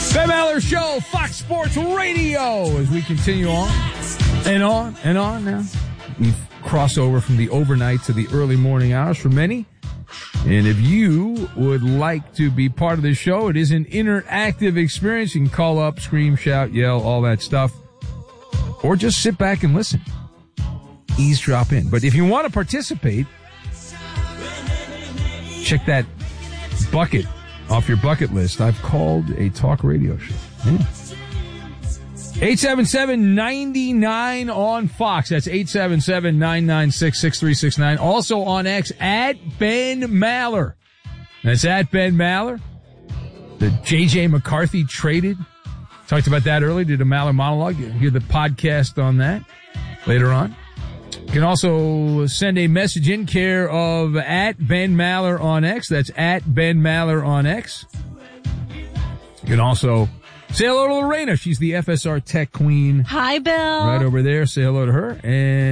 Ben Maller Show, Fox Sports Radio, as we continue on and on and on now. We cross over from the overnight to the early morning hours for many. And if you would like to be part of the show, it is an interactive experience. You can call up, scream, shout, yell, all that stuff. Or just sit back and listen. Eavesdrop in. But if you want to participate, check that bucket off your bucket list. I've called a talk radio show. Yeah. 877-99 on Fox. That's 877-996-6369. Also on X, at Ben Maller. That's at Ben Maller. The J.J. McCarthy traded. Talked about that earlier. Did a Maller monologue. You hear the podcast on that later on. You can also send a message in care of at Ben Maller on X. That's at Ben Maller on X. You can also say hello to Lorena. She's the FSR Tech Queen. Hi, Bill. Right over there. Say hello to her.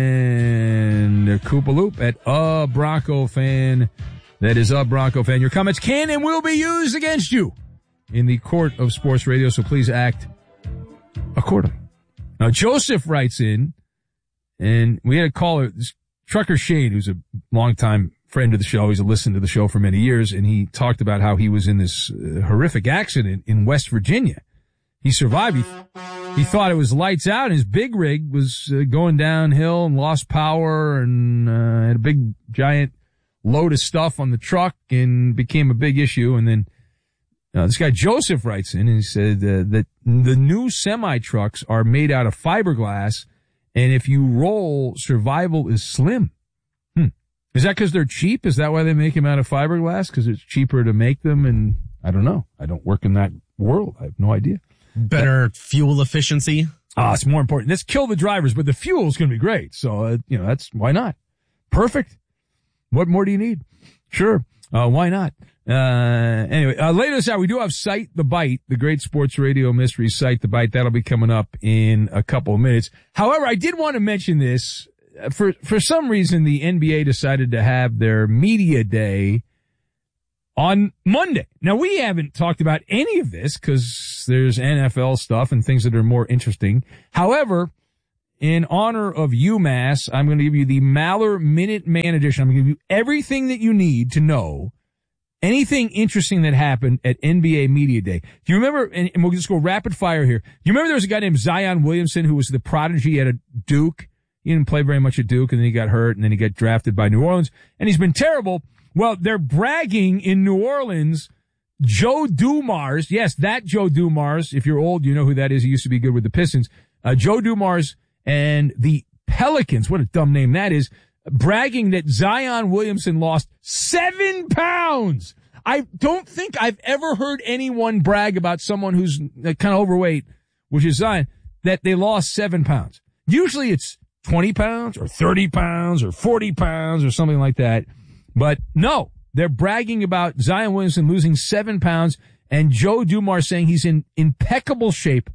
And Koopa Loop at a Bronco fan. That is a Bronco fan. Your comments can and will be used against you in the court of sports radio, so please act accordingly. Now, Joseph writes in, and we had a caller, Trucker Shane, who's a longtime friend of the show. He's listened to the show for many years, and he talked about how he was in this horrific accident in West Virginia. He survived. He thought it was lights out, and his big rig was going downhill and lost power and had a big, giant load of stuff on the truck and became a big issue. And then this guy Joseph writes in, and he said that the new semi-trucks are made out of fiberglass, and if you roll, survival is slim. Is that because they're cheap? Is that why they make them out of fiberglass? Because it's cheaper to make them? And I don't know. I don't work in that world. I have no idea. Better fuel efficiency. It's more important. Let's kill the drivers, but the fuel is going to be great. So, that's, why not? Perfect. What more do you need? Sure. Why not? Anyway, later this hour, we do have Cite the Bite, the great sports radio mystery Cite the Bite. That'll be coming up in a couple of minutes. However, I did want to mention this. For some reason, the NBA decided to have their media day on Monday. Now, we haven't talked about any of this because there's NFL stuff and things that are more interesting. However, in honor of UMass, I'm going to give you the Maller Minute Man edition. I'm going to give you everything that you need to know, anything interesting that happened at NBA Media Day. Do you remember, and we'll just go rapid fire here. Do you remember there was a guy named Zion Williamson who was the prodigy at Duke? He didn't play very much at Duke, and then he got hurt, and then he got drafted by New Orleans, and he's been terrible. Well, they're bragging in New Orleans. Joe Dumars, yes, that Joe Dumars. If you're old, you know who that is. He used to be good with the Pistons. Joe Dumars and the Pelicans, what a dumb name that is, bragging that Zion Williamson lost 7 pounds. I don't think I've ever heard anyone brag about someone who's kind of overweight, which is Zion, that they lost 7 pounds. Usually it's 20 pounds or 30 pounds or 40 pounds or something like that. But no, they're bragging about Zion Williamson losing 7 pounds and Joe Dumars saying he's in impeccable shape.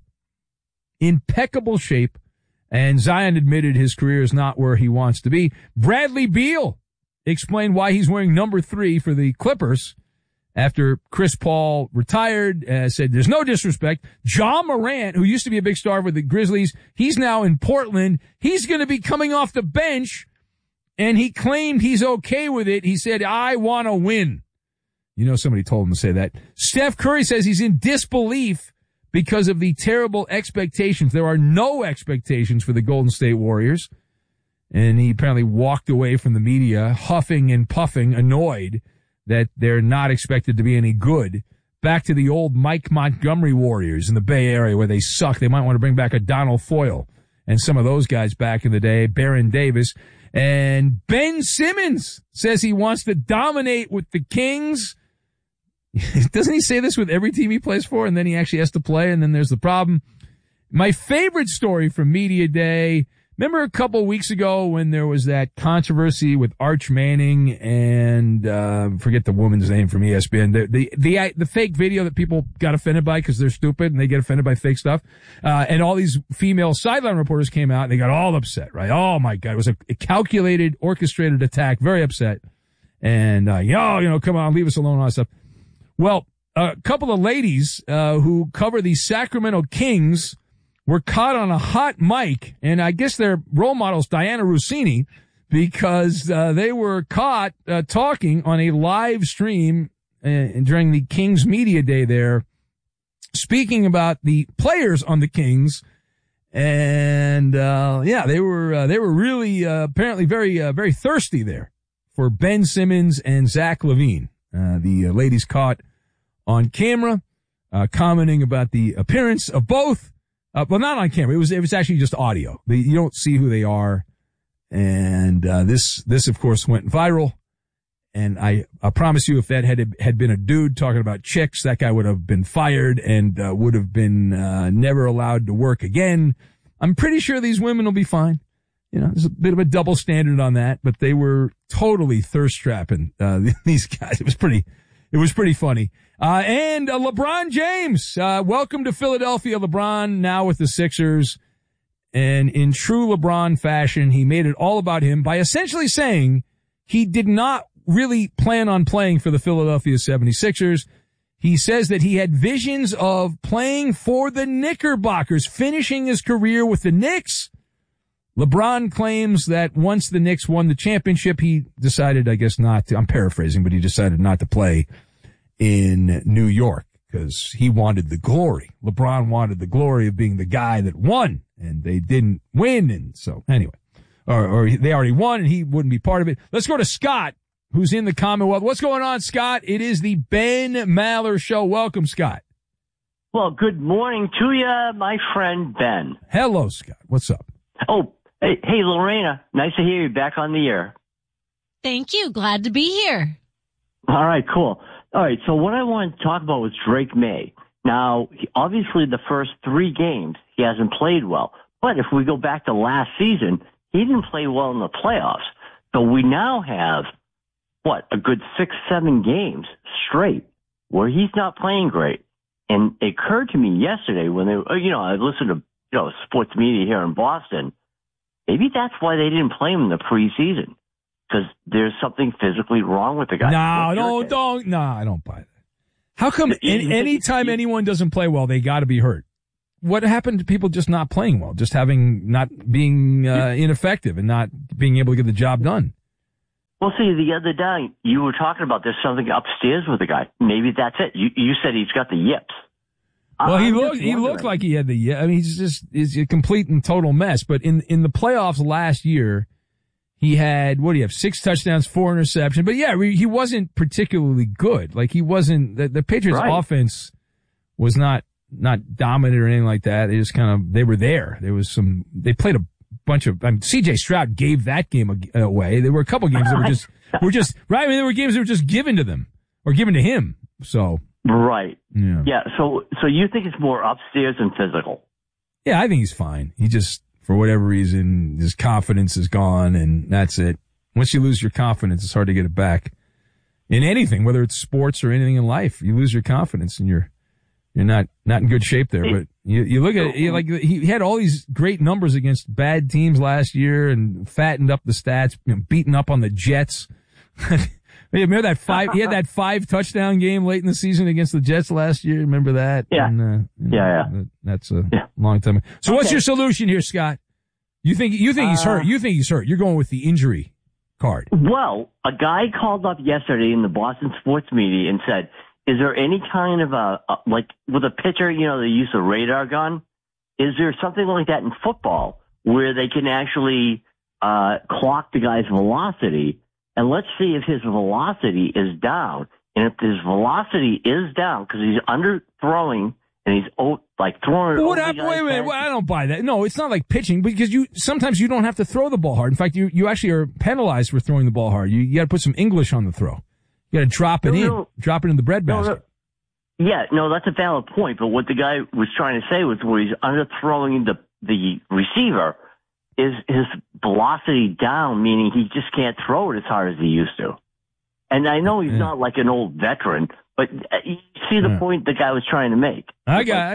Impeccable shape. And Zion admitted his career is not where he wants to be. Bradley Beal explained why he's wearing number 3 for the Clippers after Chris Paul retired, said there's no disrespect. Ja Morant, who used to be a big star with the Grizzlies, he's now in Portland. He's going to be coming off the bench, and he claimed he's okay with it. He said, I want to win. You know, somebody told him to say that. Steph Curry says he's in disbelief because of the terrible expectations. There are no expectations for the Golden State Warriors. And he apparently walked away from the media, huffing and puffing, annoyed that they're not expected to be any good. Back to the old Mike Montgomery Warriors in the Bay Area where they suck. They might want to bring back a Donald Foyle and some of those guys back in the day, Baron Davis. And Ben Simmons says he wants to dominate with the Kings. Doesn't he say this with every team he plays for? And then he actually has to play, and then there's the problem. My favorite story from Media Day, remember a couple of weeks ago when there was that controversy with Arch Manning and forget the woman's name from ESPN, the fake video that people got offended by because they're stupid and they get offended by fake stuff, and all these female sideline reporters came out and they got all upset, right? Oh my God, it was a calculated, orchestrated attack, very upset, and come on, leave us alone, all that stuff. Well, a couple of ladies who cover the Sacramento Kings were caught on a hot mic, and I guess their role model's Diana Rossini, because they were caught talking on a live stream during the Kings media day there, speaking about the players on the Kings. And they were really apparently very thirsty there for Ben Simmons and Zach LaVine. The ladies caught on camera commenting about the appearance of both. Well, not on camera. It was actually just audio. You don't see who they are. And this of course went viral. And I promise you, if that had been a dude talking about chicks, that guy would have been fired and would have been never allowed to work again. I'm pretty sure these women will be fine. You know, there's a bit of a double standard on that, but they were totally thirst trapping these guys. It was pretty funny. And LeBron James, welcome to Philadelphia, LeBron, now with the Sixers. And in true LeBron fashion, he made it all about him by essentially saying he did not really plan on playing for the Philadelphia 76ers. He says that he had visions of playing for the Knickerbockers, finishing his career with the Knicks. LeBron claims that once the Knicks won the championship, he decided, I guess not to, I'm paraphrasing, but he decided not to play in New York because he wanted the glory. LeBron wanted the glory of being the guy that won, and they didn't win. And so anyway, or they already won and he wouldn't be part of it. Let's go to Scott, who's in the Commonwealth. What's going on, Scott? It is the Ben Maller Show. Welcome, Scott. Well, good morning to you, my friend Ben. Hello, Scott. What's up? Oh, hey, Lorena. Nice to hear you back on the air. Thank you. Glad to be here. All right, cool. All right, so what I wanted to talk about was Drake May. Now, obviously the first 3 games, he hasn't played well. But if we go back to last season, he didn't play well in the playoffs. So we now have, a good 6-7 games straight where he's not playing great. And it occurred to me yesterday when I listened to, sports media here in Boston. Maybe that's why they didn't play him in the preseason, because there's something physically wrong with the guy. I don't buy that. How come anytime anyone doesn't play well, they got to be hurt? What happened to people just not playing well, just not being ineffective and not being able to get the job done? Well, see, the other day you were talking about there's something upstairs with the guy. Maybe that's it. You said he's got the yips. Well, he looked like he had the yips. I mean, he's a complete and total mess. But in the playoffs last year, he had, 6 touchdowns, 4 interceptions. But yeah, he wasn't particularly good. Like he wasn't, the Patriots offense was not dominant or anything like that. They just they were there. They played a bunch of, CJ Stroud gave that game away. There were a couple games that were just right. I mean, there were games that were just given to them or given to him. So. Right. Yeah. So you think it's more upstairs than physical? Yeah, I think he's fine. He just, for whatever reason, his confidence is gone, and that's it. Once you lose your confidence, it's hard to get it back. In anything, whether it's sports or anything in life, you lose your confidence, and you're not in good shape there. But you look at it, he had all these great numbers against bad teams last year, and fattened up the stats, beating up on the Jets. Remember that he had that 5 touchdown game late in the season against the Jets last year. Remember that? Yeah. And, That's a long time ago. So what's your solution here, Scott? You think he's hurt? You think he's hurt? You're going with the injury card. Well, a guy called up yesterday in the Boston sports media and said, is there any kind of like with a pitcher, they use a radar gun? Is there something like that in football where they can actually clock the guy's velocity? And let's see if his velocity is down. And if his velocity is down because he's underthrowing and he's throwing it. What happened? Wait a minute. Well, I don't buy that. No, it's not like pitching because sometimes you don't have to throw the ball hard. In fact, you actually are penalized for throwing the ball hard. You got to put some English on the throw. You got to drop it in the bread basket. Yeah, that's a valid point. But what the guy was trying to say was where he's underthrowing the receiver. Is his velocity down, meaning he just can't throw it as hard as he used to? And I know he's not like an old veteran, but you see the point the guy was trying to make. I got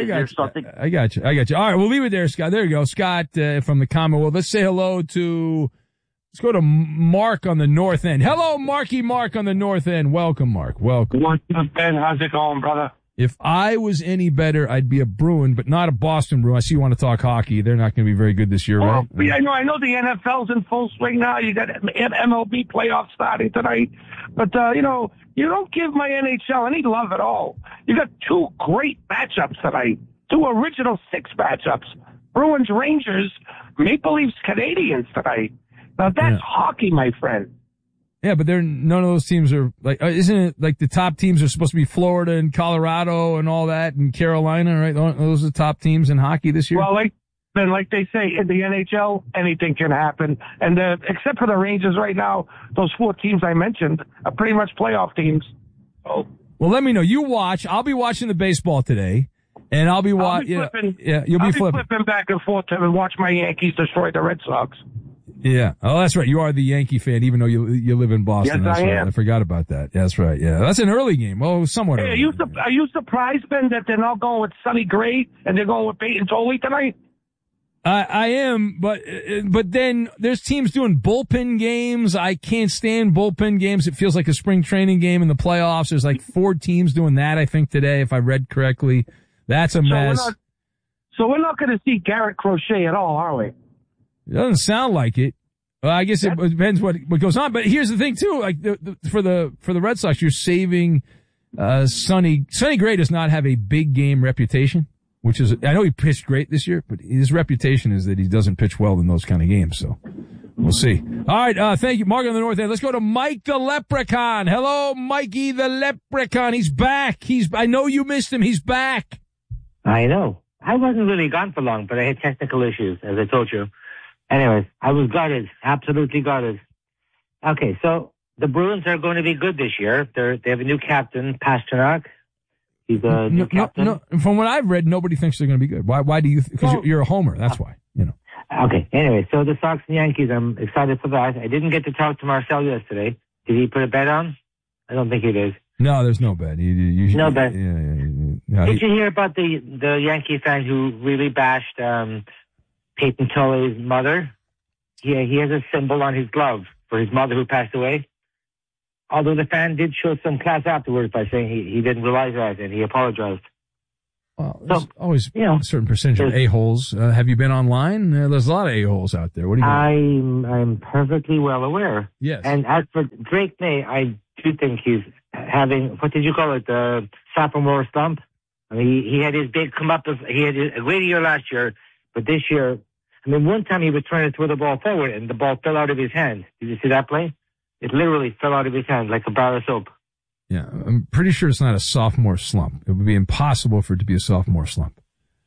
you. All right, we'll leave it there, Scott. There you go. Scott from the Commonwealth. Let's say hello to Let's go to Mark on the north end. Hello, Marky Mark on the north end. Welcome, Mark. Welcome. What's up, Ben? How's it going, brother? If I was any better, I'd be a Bruin, but not a Boston Bruin. I see you want to talk hockey. They're not going to be very good this year, right? Yeah, I know the NFL's in full swing now. You got MLB playoffs starting tonight. But, you don't give my NHL any love at all. You got two great matchups tonight. Two original 6 matchups. Bruins, Rangers, Maple Leafs, Canadians tonight. Now that's hockey, my friend. Yeah, but none of those teams are like, isn't it like the top teams are supposed to be Florida and Colorado and all that and Carolina, right? Those are the top teams in hockey this year? Well, like they say in the NHL, anything can happen. And except for the Rangers right now, those 4 teams I mentioned are pretty much playoff teams. So, well, let me know. You watch. I'll be watching the baseball today. And I'll be watching. Yeah, you'll be flipping back and forth and watch my Yankees destroy the Red Sox. Yeah. Oh, that's right. You are the Yankee fan, even though you live in Boston. Yes, that's I right. am. I forgot about that. That's right. Yeah. That's an early game. Oh, somewhat early. Are you surprised, Ben, that they're not going with Sonny Gray and they're going with Peyton Tolley tonight? I am, but then there's teams doing bullpen games. I can't stand bullpen games. It feels like a spring training game in the playoffs. There's like 4 teams doing that, I think, today, if I read correctly. That's a mess. So we're not going to see Garrett Crochet at all, are we? It doesn't sound like it. Well, I guess it depends what goes on. But here's the thing too, like for the Red Sox, you're saving Sonny Gray does not have a big game reputation, which is, I know he pitched great this year, but his reputation is that he doesn't pitch well in those kind of games. So we'll see. All right, thank you, Mark on the north end. Let's go to Mike the Leprechaun. Hello, Mikey the Leprechaun. He's back. I know you missed him. He's back. I know. I wasn't really gone for long, but I had technical issues, as I told you. Anyways, I was gutted, absolutely gutted. Okay, so the Bruins are going to be good this year. They have a new captain, Pasternak. He's a new captain. No, from what I've read, nobody thinks they're going to be good. Why do you? Because you're a homer. That's why. Okay. Anyway, so the Sox and Yankees, I'm excited for that. I didn't get to talk to Marcel yesterday. Did he put a bet on? I don't think he did. No, there's no bet. No bet. Yeah. Did you hear about the Yankee fan who really bashed Peyton Tolley's mother? He has a symbol on his glove for his mother who passed away. Although the fan did show some class afterwards by saying he didn't realize that and he apologized. Well, there's always a certain percentage of a-holes. Have you been online? There's a lot of a-holes out there. What do you mean? I'm perfectly well aware. Yes. And as for Drake May, I do think he's having, what did you call it, the sophomore slump? I mean, he had his big come up. He had a great year last year, but this year, I mean, one time he was trying to throw the ball forward and the ball fell out of his hand. Did you see that play? It literally fell out of his hand like a bar of soap. Yeah, I'm pretty sure it's not a sophomore slump. It would be impossible for it to be a sophomore slump.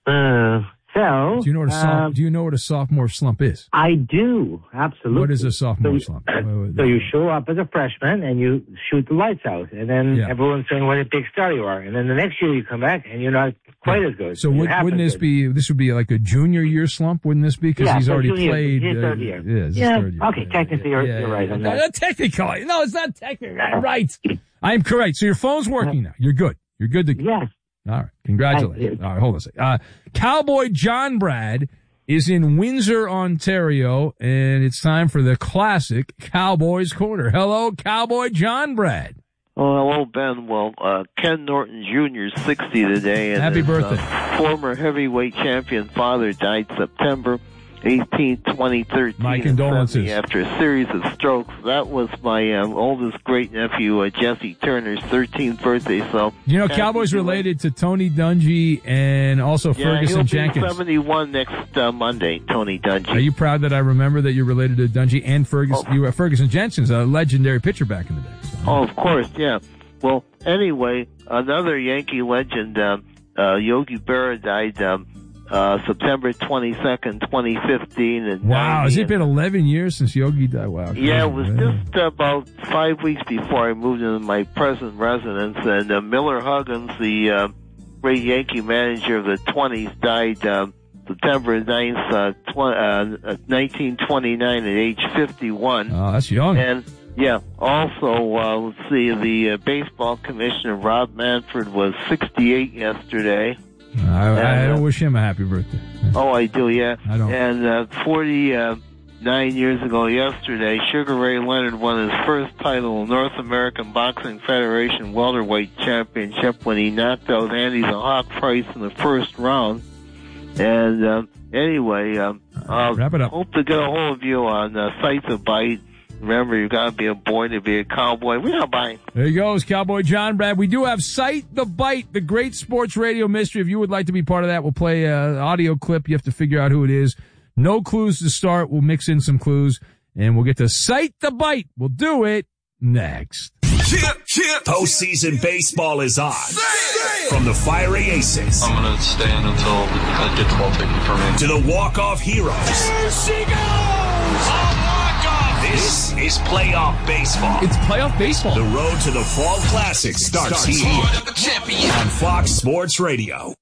Do you know what a sophomore slump is? I do, absolutely. What is a sophomore slump? So you show up as a freshman and you shoot the lights out, and then everyone's saying what a big star you are, and then the next year you come back and you're not quite as good. So wouldn't this would be like a junior year slump? Wouldn't this be? Because he's already played. His third year. Third year. Okay, technically you're right on that. Not technically. No, it's not technically. Right. I am correct. So your phone's working now. You're good. You're good to go. Yes. All right. Congratulations. All right. Hold on a second. Cowboy John Brad is in Windsor, Ontario, and it's time for the classic Cowboys Corner. Hello, Cowboy John Brad. Oh, hello, Ben. Well, Ken Norton Jr. is 60 today. And happy birthday. Former heavyweight champion father died September 18, 2013. My condolences. After a series of strokes. That was my oldest great-nephew, Jesse Turner's 13th birthday. So, you know, Cowboys related to Tony Dungy and also Ferguson Jenkins. He'll be 71 next Monday, Tony Dungy. Are you proud that I remember that you're related to Dungy and Ferguson? Oh. You were Ferguson Jenkins, a legendary pitcher back in the day. So. Oh, of course, yeah. Well, anyway, another Yankee legend, Yogi Berra, died September 22nd, 2015. Wow, has it been 11 years since Yogi died? Wow. Yeah, it was just about 5 weeks before I moved into my present residence, and Miller Huggins, the great Yankee manager of the 20s, died September 9th, 1929 at age 51. Oh, that's young. And yeah, also, let's see, the baseball commissioner, Rob Manfred, was 68 yesterday. I don't wish him a happy birthday. Oh, I do, yeah. I don't. And 40 9 years ago yesterday, Sugar Ray Leonard won his first title, North American Boxing Federation Welterweight Championship, when he knocked out Andy the Hawk Price in the first round. And anyway, wrap it up. Hope to get a hold of you on Sight the Bite. Remember, you got to be a boy to be a cowboy. We are buying. There he goes, Cowboy John, Brad. We do have Sight the Bite, the great sports radio mystery. If you would like to be part of that, we'll play an audio clip. You have to figure out who it is. No clues to start. We'll mix in some clues, and we'll get to Sight the Bite. We'll do it next. Postseason baseball is on. From the Fiery Aces. I'm going to stand until I get the ball taken from me. To the walk-off heroes. Here she goes! A walk-off! This is playoff baseball. It's playoff baseball. The road to the Fall Classic starts here on Fox Sports Radio.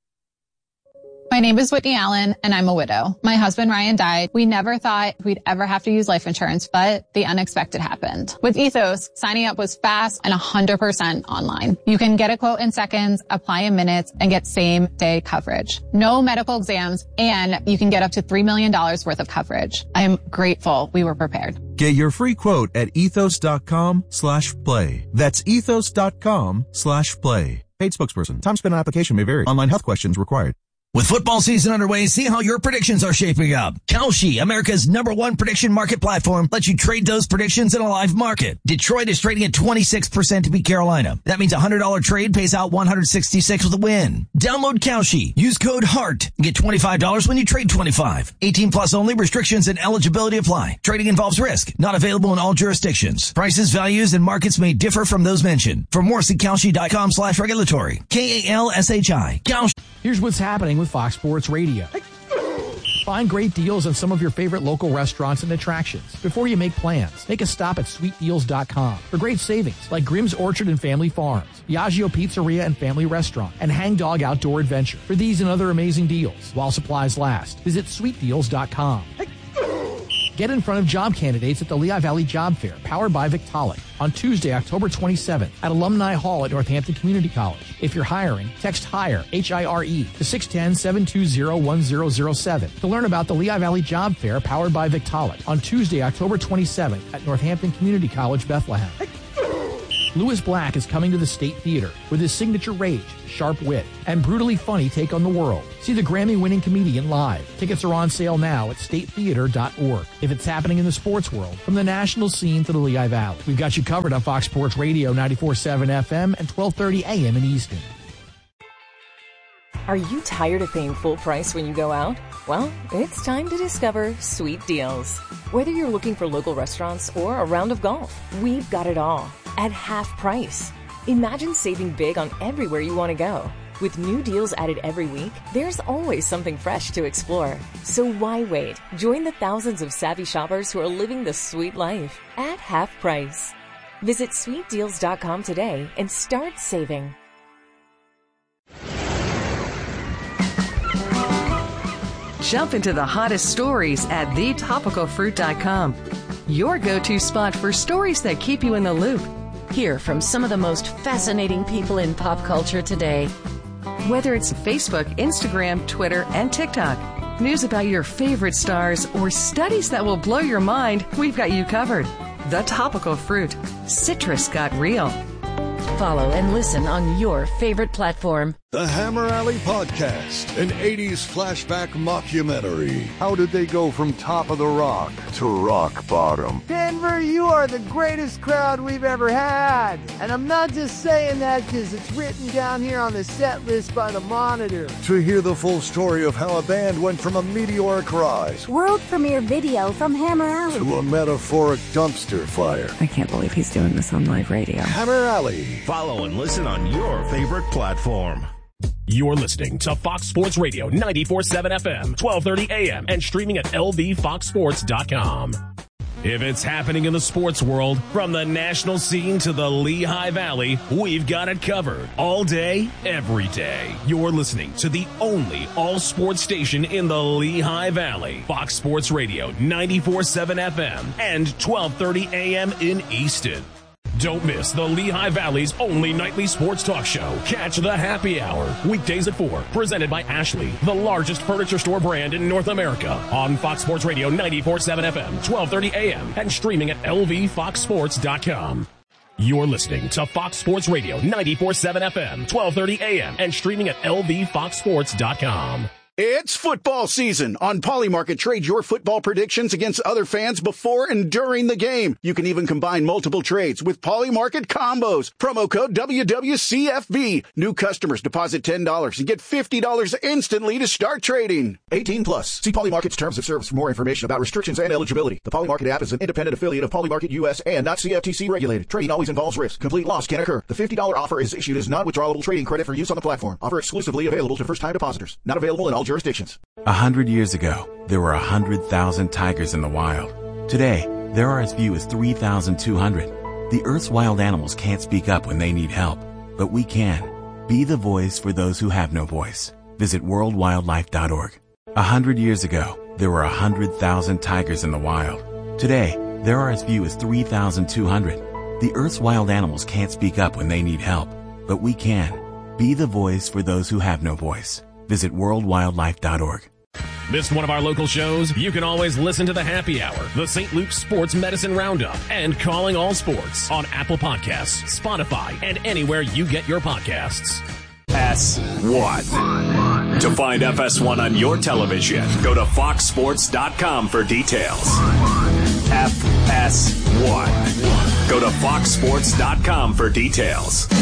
My name is Whitney Allen, and I'm a widow. My husband, Ryan, died. We never thought we'd ever have to use life insurance, but the unexpected happened. With Ethos, signing up was fast and 100% online. You can get a quote in seconds, apply in minutes, and get same-day coverage. No medical exams, and you can get up to $3 million worth of coverage. I am grateful we were prepared. Get your free quote at ethos.com/play. That's ethos.com/play. Paid spokesperson. Time spent on application may vary. Online health questions required. With football season underway, see how your predictions are shaping up. Kalshi, America's #1 prediction market platform, lets you trade those predictions in a live market. Detroit is trading at 26% to beat Carolina. That means a $100 trade pays out $166 with a win. Download Kalshi. Use code HEART and get $25 when you trade 25. 18 plus only. Restrictions and eligibility apply. Trading involves risk. Not available in all jurisdictions. Prices, values, and markets may differ from those mentioned. For more, see Kalshi.com/regulatory. KALSHI. Kalshi. Here's what's happening with Fox Sports Radio. Find great deals on some of your favorite local restaurants and attractions. Before you make plans, make a stop at sweetdeals.com for great savings like Grimm's Orchard and Family Farms, Diageo Pizzeria and Family Restaurant, and Hang Dog Outdoor Adventure. For these and other amazing deals, while supplies last, visit sweetdeals.com. Get in front of job candidates at the Lehigh Valley Job Fair, powered by Victaulic, on Tuesday, October 27th at Alumni Hall at Northampton Community College. If you're hiring, text HIRE, H-I-R-E, to 610-720-1007 to learn about the Lehigh Valley Job Fair, powered by Victaulic, on Tuesday, October 27th at Northampton Community College, Bethlehem. Lewis Black is coming to the State Theater with his signature rage, sharp wit, and brutally funny take on the world. See the Grammy-winning comedian live. Tickets are on sale now at statetheater.org. If it's happening in the sports world, from the national scene to the Lehigh Valley, we've got you covered on Fox Sports Radio 94.7 FM and 1230 AM in Easton. Are you tired of paying full price when you go out? Well, it's time to discover Sweet Deals. Whether you're looking for local restaurants or a round of golf, we've got it all at half price. Imagine saving big on everywhere you want to go. With new deals added every week, there's always something fresh to explore. So why wait? Join the thousands of savvy shoppers who are living the sweet life at half price. Visit sweetdeals.com today and start saving. Jump into the hottest stories at thetopicalfruit.com. Your go-to spot for stories that keep you in the loop. Hear from some of the most fascinating people in pop culture today. Whether it's Facebook, Instagram, Twitter, and TikTok, news about your favorite stars, or studies that will blow your mind, we've got you covered. The Topical Fruit. Citrus got real. Follow and listen on your favorite platform. The Hammer Alley Podcast, an 80s flashback mockumentary. How did they go from top of the rock to rock bottom? Denver, you are the greatest crowd we've ever had. And I'm not just saying that because it's written down here on the set list by the Monitor. To hear the full story of how a band went from a meteoric rise, world premiere video from Hammer Alley, to a metaphoric dumpster fire. I can't believe he's doing this on live radio. Hammer Alley. Follow and listen on your favorite platform. You're listening to Fox Sports Radio 94.7 FM, 1230 AM, and streaming at lvfoxsports.com. If it's happening in the sports world, from the national scene to the Lehigh Valley, we've got it covered. All day, every day. You're listening to the only all-sports station in the Lehigh Valley. Fox Sports Radio 94.7 FM and 1230 AM in Easton. Don't miss the Lehigh Valley's only nightly sports talk show. Catch the Happy Hour, weekdays at 4, presented by Ashley, the largest furniture store brand in North America, on Fox Sports Radio 94.7 FM, 1230 AM, and streaming at lvfoxsports.com. You're listening to Fox Sports Radio 94.7 FM, 1230 AM, and streaming at lvfoxsports.com. It's football season. On Polymarket, trade your football predictions against other fans before and during the game. You can even combine multiple trades with Polymarket combos. Promo code WWCFB. New customers deposit $10 and get $50 instantly to start trading. 18 plus. See Polymarket's terms of service for more information about restrictions and eligibility. The Polymarket app is an independent affiliate of Polymarket US and not CFTC regulated. Trading always involves risk. Complete loss can occur. The $50 offer is issued as non-withdrawable trading credit for use on the platform. Offer exclusively available to first-time depositors. Not available in all jurisdictions. 100 years ago, there were 100,000 tigers in the wild. Today, there are as few as 3,200. The Earth's wild animals can't speak up when they need help, but we can. Be the voice for those who have no voice. Visit worldwildlife.org. 100 years ago, there were 100,000 tigers in the wild. Today, there are as few as 3,200. The Earth's wild animals can't speak up when they need help, but we can. Be the voice for those who have no voice. Visit worldwildlife.org. Missed one of our local shows? You can always listen to the Happy Hour, the St. Luke's Sports Medicine Roundup, and Calling All Sports on Apple Podcasts, Spotify, and anywhere you get your podcasts. FS1. To find FS1 on your television, go to foxsports.com for details. FS1. Go to foxsports.com for details.